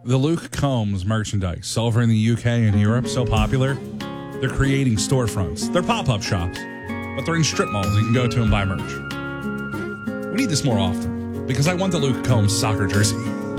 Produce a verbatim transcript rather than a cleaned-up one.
The Luke Combs merchandise over in the U K and Europe, so popular, they're creating storefronts. They're pop-up shops, but they're in strip malls. You can go to and buy merch. We need this more often because I want the Luke Combs soccer jersey.